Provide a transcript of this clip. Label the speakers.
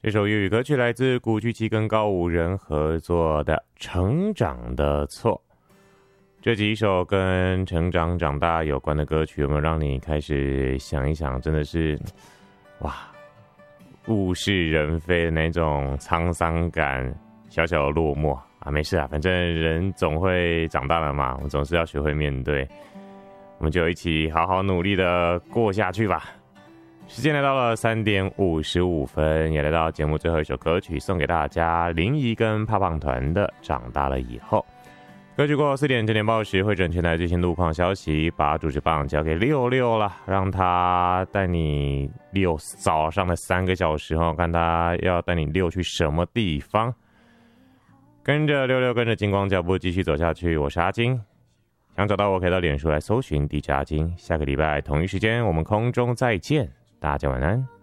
Speaker 1: 这首粤语歌曲来自古巨基跟高吾人合作的《成长的错》。这几首跟成长长大有关的歌曲，有没有让你开始想一想，真的是哇，物是人非的那种沧桑感，小小的落寞啊？没事啊，反正人总会长大了嘛，我们总是要学会面对，我们就一起好好努力的过下去吧。时间来到了3:55，也来到节目最后一首歌曲，送给大家林怡跟胖胖团的《长大了以后》。歌曲过后4点整点报时会整全台最新路况消息，把主持棒交给六六了，让他带你溜早上的3个小时看他要带你溜去什么地方。跟着六六，跟着金光脚步继续走下去。我是阿金，想找到我可以到脸书来搜寻DJ阿金。下个礼拜同一时间我们空中再见，大家晚安。